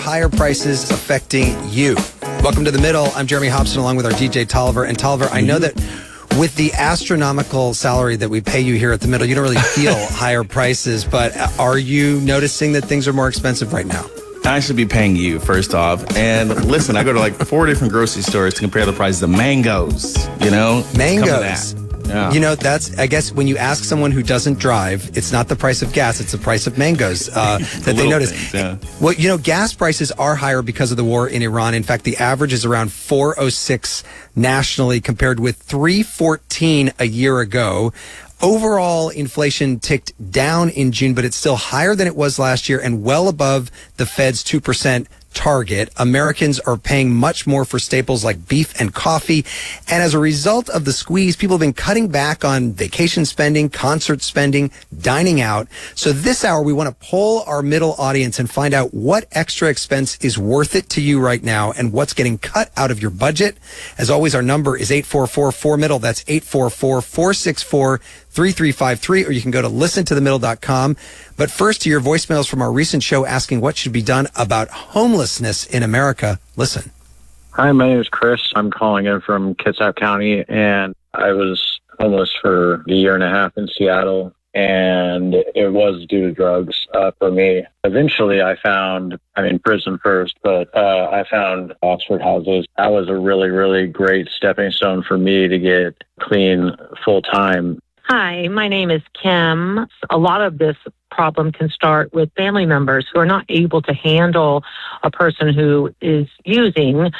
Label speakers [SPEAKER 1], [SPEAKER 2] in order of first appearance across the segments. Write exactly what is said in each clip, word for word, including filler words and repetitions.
[SPEAKER 1] higher prices affecting you. Welcome to The Middle. I'm Jeremy Hobson along with our D J Tolliver. And Tolliver, I know that with the astronomical salary that we pay you here at The Middle, you don't really feel higher prices, but are you noticing that things are more expensive right now?
[SPEAKER 2] I should be paying you, first off. And listen, I go to like four different grocery stores to compare the prices of mangoes, you know?
[SPEAKER 1] Mangoes.
[SPEAKER 2] Yeah.
[SPEAKER 1] You know, that's, I guess, when you ask someone who doesn't drive, it's not the price of gas, it's the price of mangoes uh, that they notice.
[SPEAKER 2] Things, yeah.
[SPEAKER 1] Well, you know, gas prices are higher because of the war in Iran. In fact, the average is around four oh six nationally compared with three fourteen a year ago. Overall, inflation ticked down in June, but it's still higher than it was last year and well above the Fed's two percent target. Americans are paying much more for staples like beef and coffee. And as a result of the squeeze, people have been cutting back on vacation spending, concert spending, dining out. So this hour, we want to poll our middle audience and find out what extra expense is worth it to you right now and what's getting cut out of your budget. As always, our number is eight four four, four middle. That's eight four four, four six four, three three five three, or you can go to listen to the middle dot com. But first, to your voicemails from our recent show asking what should be done about homelessness in America. Listen.
[SPEAKER 3] Hi, my name is Chris. I'm calling in from Kitsap County, and I was homeless for a year and a half in Seattle, and it was due to drugs uh, for me. Eventually, I found, I'm in prison first, but uh, I found Oxford Houses. That was a really, really great stepping stone for me to get clean full-time.
[SPEAKER 4] Hi, my name is Kim. A lot of this problem can start with family members who are not able to handle a person who is using,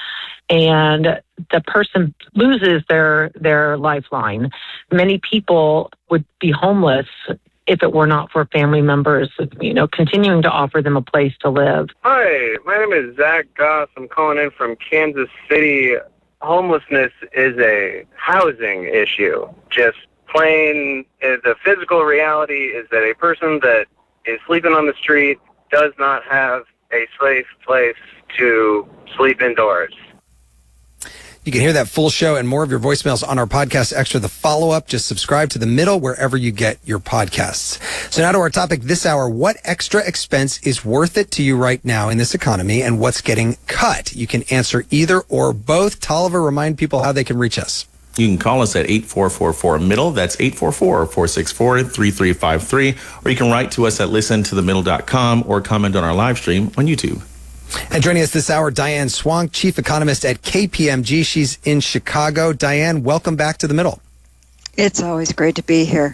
[SPEAKER 4] and the person loses their their lifeline. Many people would be homeless if it were not for family members, you know, continuing to offer them a place to live.
[SPEAKER 5] Hi, my name is Zach Goss. I'm calling in from Kansas City. Homelessness is a housing issue. Just plain, the physical reality is that a person that is sleeping on the street does not have a safe place to sleep indoors.
[SPEAKER 1] You can hear that full show and more of your voicemails on our podcast extra, The Follow-Up. Just subscribe to The Middle wherever you get your podcasts. So now to our topic this hour. What extra expense is worth it to you right now in this economy, and what's getting cut? You can answer either or both. Tolliver, remind people how they can reach us.
[SPEAKER 2] You can call us at eight four four, four middle. That's eight four four, four six four, three three five three. Or you can write to us at listen to the middle dot com or comment on our live stream on YouTube.
[SPEAKER 1] And joining us this hour, Diane Swank, Chief Economist at K P M G. She's in Chicago. Diane, welcome back to The Middle.
[SPEAKER 6] It's always great to be here.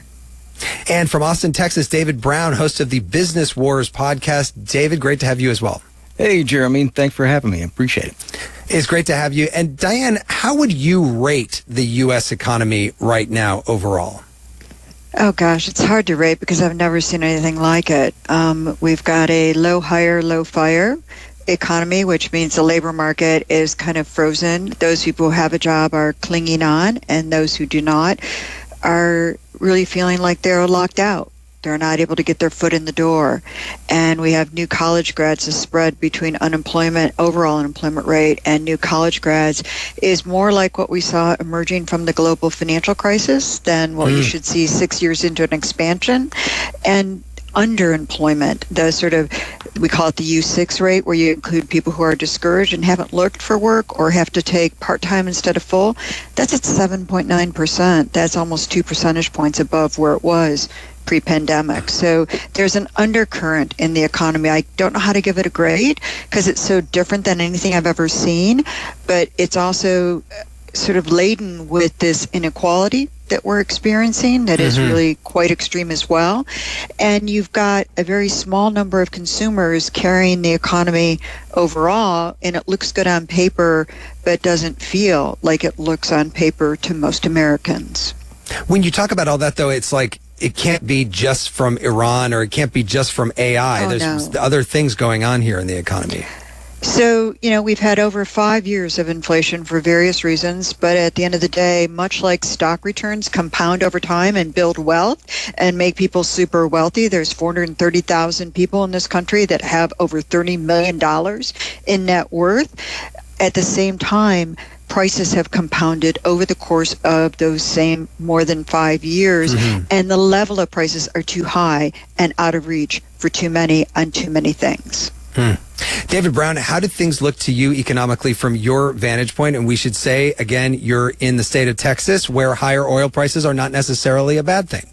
[SPEAKER 1] And from Austin, Texas, David Brown, host of the Business Wars podcast. David, great to have you as well.
[SPEAKER 7] Hey, Jeremy. Thanks for having me. I appreciate it.
[SPEAKER 1] It's great to have you. And Diane, how would you rate the U S economy right now overall?
[SPEAKER 6] Oh, gosh, it's hard to rate because I've never seen anything like it. Um, we've got a low hire, low fire economy, which means the labor market is kind of frozen. Those people who have a job are clinging on, and those who do not are really feeling like they're locked out. They're not able to get their foot in the door. And we have new college grads. The spread between unemployment, overall unemployment rate, and new college grads is more like what we saw emerging from the global financial crisis than what mm. you should see six years into an expansion. And underemployment, the sort of, we call it the U six rate, where you include people who are discouraged and haven't looked for work or have to take part-time instead of full, that's at seven point nine percent. That's almost two percentage points above where it was pre-pandemic. So there's an undercurrent in the economy. I don't know how to give it a grade because it's so different than anything I've ever seen, but it's also sort of laden with this inequality that we're experiencing that mm-hmm. is really quite extreme as well. And you've got a very small number of consumers carrying the economy overall, and it looks good on paper, but doesn't feel like it looks on paper to most Americans.
[SPEAKER 1] When you talk about all that, though, it's like it can't be just from Iran or it can't be just from A I.
[SPEAKER 6] Oh,
[SPEAKER 1] There's
[SPEAKER 6] no.
[SPEAKER 1] other things going on here in the economy.
[SPEAKER 6] So, you know, we've had over five years of inflation for various reasons, but at the end of the day, much like stock returns compound over time and build wealth and make people super wealthy, there's four hundred thirty thousand people in this country that have over thirty million dollars in net worth. At the same time, prices have compounded over the course of those same more than five years, mm-hmm. and the level of prices are too high and out of reach for too many on too many things.
[SPEAKER 1] Hmm. David Brown, how did things look to you economically from your vantage point? And we should say, again, you're in the state of Texas where higher oil prices are not necessarily a bad thing.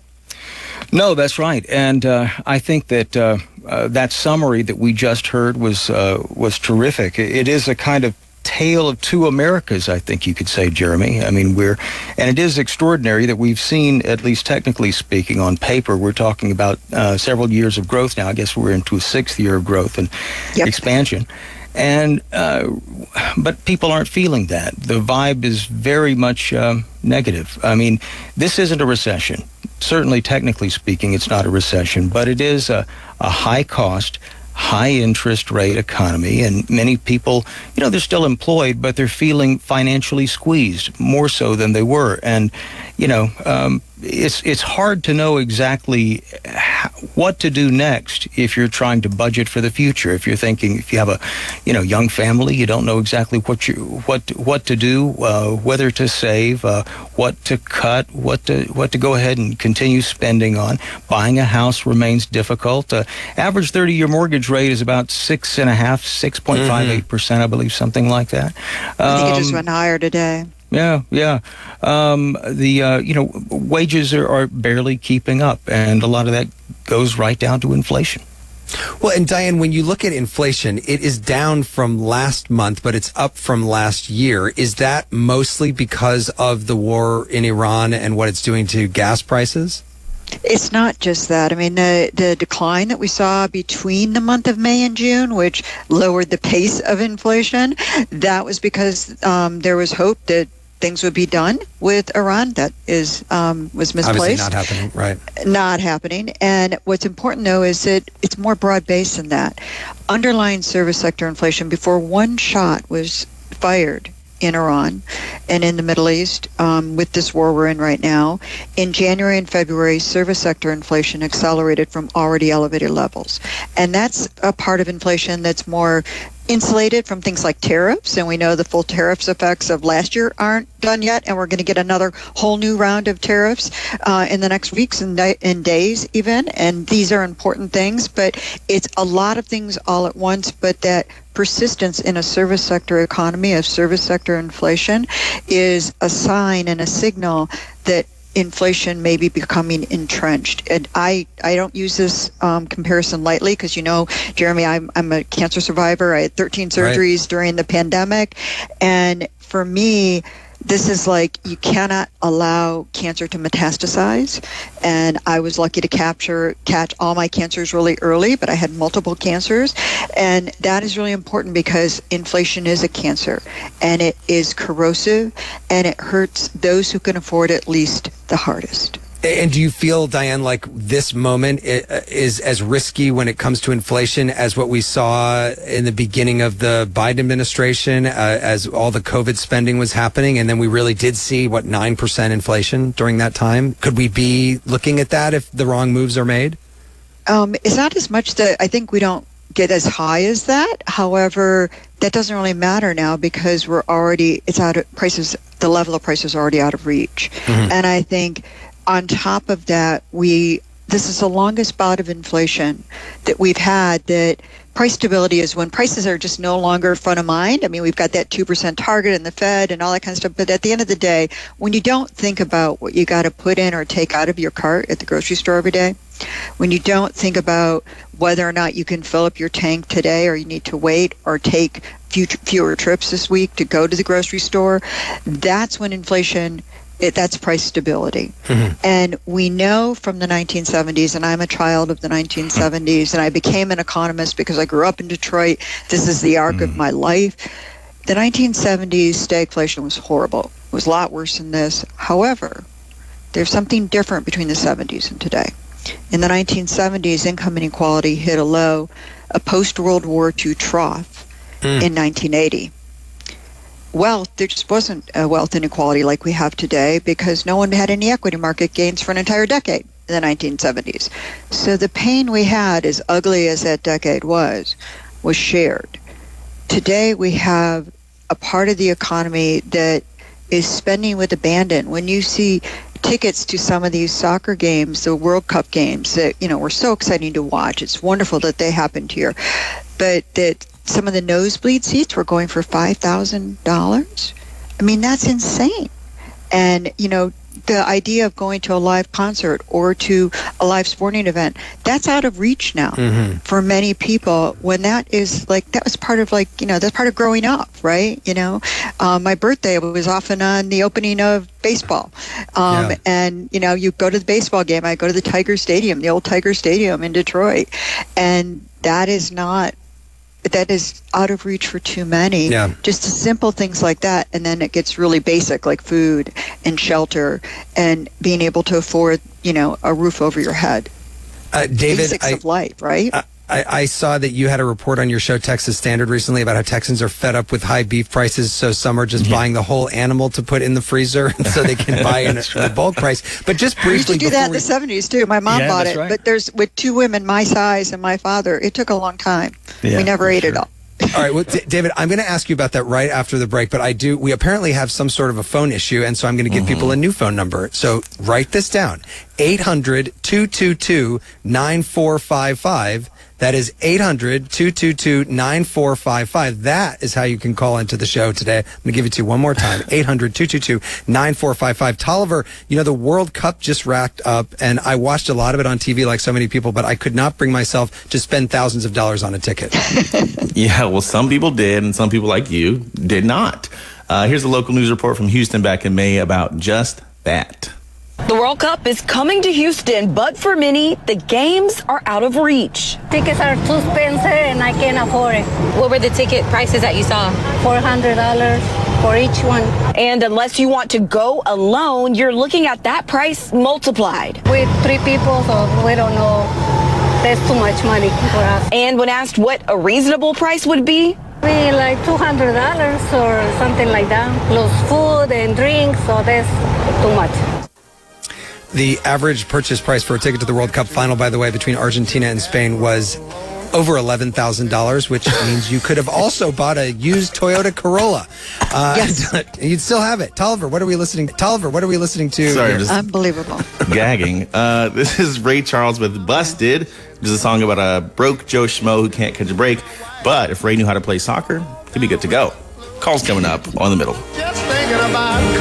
[SPEAKER 7] No, that's right. And uh, I think that uh, uh, that summary that we just heard was uh, was terrific. It is a kind of tale of two Americas, I think you could say, Jeremy. I mean, we're, and it is extraordinary that we've seen, at least technically speaking, on paper, we're talking about uh, several years of growth now. I guess we're into a sixth year of growth and yep. expansion. And, uh, but people aren't feeling that. The vibe is very much um, negative. I mean, this isn't a recession. Certainly, technically speaking, it's not a recession, but it is a, a high cost, high interest rate economy, and many people, you know, they're still employed, but they're feeling financially squeezed more so than they were. And, you know, um, it's it's hard to know exactly how, what to do next if you're trying to budget for the future. If you're thinking, if you have a, you know, young family, you don't know exactly what you what what to do, uh, whether to save, uh, what to cut, what to what to go ahead and continue spending on. Buying a house remains difficult. Uh, average thirty-year mortgage rate is about six and a half, six point five eight percent, I believe, something like that. Um,
[SPEAKER 6] I think it just went higher today.
[SPEAKER 7] Yeah, yeah. Um, the uh, you know, wages are, are barely keeping up, and a lot of that goes right down to inflation.
[SPEAKER 1] Well, and Diane, when you look at inflation, it is down from last month, but it's up from last year. Is that mostly because of the war in Iran and what it's doing to gas prices?
[SPEAKER 6] It's not just that. I mean, the, the decline that we saw between the month of May and June, which lowered the pace of inflation, that was because um, there was hope that things would be done with Iran. That is um, was misplaced.
[SPEAKER 1] Obviously not happening, right?
[SPEAKER 6] Not happening. And what's important, though, is that it's more broad-based than that. Underlying service sector inflation, before one shot was fired in Iran and in the Middle East, um, with this war we're in right now, in January and February, service sector inflation accelerated from already elevated levels. And that's a part of inflation that's more insulated from things like tariffs, and we know the full tariffs effects of last year aren't done yet, and we're going to get another whole new round of tariffs uh, in the next weeks and, di- and days even, and these are important things, but it's a lot of things all at once. But that persistence in a service sector economy, of service sector inflation, is a sign and a signal that inflation may be becoming entrenched. And I, I don't use this um, comparison lightly because, you know, Jeremy, I'm, I'm a cancer survivor. I had thirteen surgeries right. during the pandemic. And for me, this is like, you cannot allow cancer to metastasize. And I was lucky to capture, catch all my cancers really early, but I had multiple cancers. And that is really important because inflation is a cancer, and it is corrosive, and it hurts those who can afford it least the hardest.
[SPEAKER 1] And do you feel, Diane, like this moment is as risky when it comes to inflation as what we saw in the beginning of the Biden administration, uh, as all the COVID spending was happening, and then we really did see, what, nine percent inflation during that time? Could we be looking at that if the wrong moves are made?
[SPEAKER 6] Um, it's not as much that I think we don't get as high as that. However, that doesn't really matter now because we're already, it's out of prices, the level of prices are already out of reach. Mm-hmm. And I think on top of that, we this is the longest bout of inflation that we've had. That price stability is when prices are just no longer front of mind. I mean, we've got that two percent target and the Fed and all that kind of stuff. But at the end of the day, when you don't think about what you got to put in or take out of your cart at the grocery store every day, when you don't think about whether or not you can fill up your tank today, or you need to wait or take future, fewer trips this week to go to the grocery store, that's when inflation It, that's price stability. Mm-hmm. And we know from the nineteen seventies, and I'm a child of the nineteen seventies, and I became an economist because I grew up in Detroit. This is the arc mm. of my life. The nineteen seventies stagflation was horrible. It was a lot worse than this. However, there's something different between the seventies and today. In the nineteen seventies, income inequality hit a low, a post-World War Two trough mm. in nineteen eighty. Wealth, there just wasn't a wealth inequality like we have today because no one had any equity market gains for an entire decade in the nineteen seventies. So the pain we had, as ugly as that decade was, was shared. Today we have a part of the economy that is spending with abandon. When you see tickets to some of these soccer games, the World Cup games that, you know, were so exciting to watch, it's wonderful that they happened here, but that some of the nosebleed seats were going for five thousand dollars. I mean, that's insane. And, you know, the idea of going to a live concert or to a live sporting event, that's out of reach now mm-hmm. for many people, when that is like, that was part of like, you know, that's part of growing up, right? You know, um, my birthday was often on the opening of baseball. Um, yeah. And, you know, you go to the baseball game, I go to the Tiger Stadium, the old Tiger Stadium in Detroit. And that is not, that is out of reach for too many. Yeah. Just simple things like that. And then it gets really basic, like food and shelter and being able to afford, you know, a roof over your head.
[SPEAKER 1] Uh, David,
[SPEAKER 6] Basics
[SPEAKER 1] I,
[SPEAKER 6] of life, right?
[SPEAKER 1] I, I saw that you had a report on your show, Texas Standard, recently about how Texans are fed up with high beef prices, so some are just yeah. buying the whole animal to put in the freezer so they can buy in right. the bulk price. But just briefly,
[SPEAKER 6] we used to do that in we... the seventies too. My mom yeah, bought it, right. but there's with two women my size and my father, it took a long time. Yeah, we never ate sure. it all.
[SPEAKER 1] All right, well, D- David, I'm going to ask you about that right after the break, but I do, we apparently have some sort of a phone issue, and so I'm going to give mm-hmm. people a new phone number. So write this down, eight hundred, two two two, nine four five five. That is eight hundred, two two two, nine four five five. That is how you can call into the show today. I'm going to give it to you one more time, eight hundred, two two two, nine four five five. Tolliver, you know, the World Cup just racked up, and I watched a lot of it on T V like so many people, but I could not bring myself to spend thousands of dollars on a ticket.
[SPEAKER 2] Yeah, well, some people did, and some people like you did not. Uh, here's a local news report from Houston back in May about just that.
[SPEAKER 8] The World Cup is coming to Houston, but for many, the games are out of reach.
[SPEAKER 9] Tickets are too expensive and I can't afford it.
[SPEAKER 8] What were the ticket prices that you saw?
[SPEAKER 9] four hundred dollars for each one.
[SPEAKER 8] And unless you want to go alone, you're looking at that price multiplied.
[SPEAKER 9] With three people, so we don't know. That's too much money for us.
[SPEAKER 8] And when asked what a reasonable price would be,
[SPEAKER 9] be like two hundred dollars or something like that, plus food and drinks, so that's too much.
[SPEAKER 1] The average purchase price for a ticket to the World Cup final, by the way, between Argentina and Spain was over eleven thousand dollars, which means you could have also bought a used Toyota Corolla. Uh, yes. You'd still have it. Tolliver, what are we listening to? Tolliver, what are we listening to?
[SPEAKER 2] Sorry, just
[SPEAKER 6] unbelievable.
[SPEAKER 2] Gagging. Uh, this is Ray Charles with Busted, which is a song about a broke Joe Schmo who can't catch a break. But if Ray knew how to play soccer, he'd be good to go. Call's coming up on The Middle.
[SPEAKER 10] Just thinking about